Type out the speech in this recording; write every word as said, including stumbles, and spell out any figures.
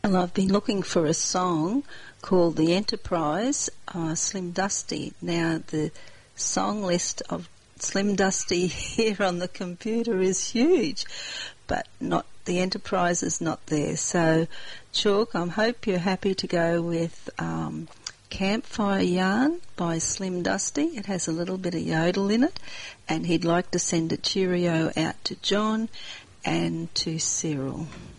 And I've been looking for a song called The Enterprise, uh, Slim Dusty. Now, the song list of Slim Dusty here on the computer is huge, but not the Enterprise is not there. So, Chalk, I hope you're happy to go with um, Campfire Yarn by Slim Dusty. It has a little bit of yodel in it, and he'd like to send a cheerio out to John and to Cyril.